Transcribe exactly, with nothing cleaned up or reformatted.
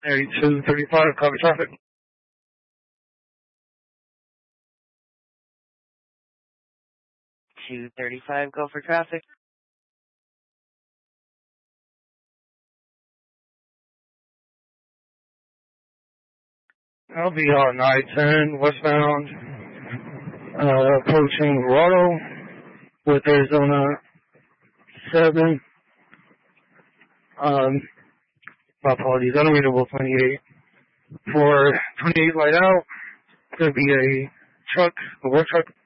eighty-two thirty-five, copy traffic. two thirty-five, go for traffic. I'll be on I ten westbound, uh, approaching Rado with Arizona seven. Um, my apologies, unreadable twenty-eight. For twenty-eight light out, gonna be a truck, a work truck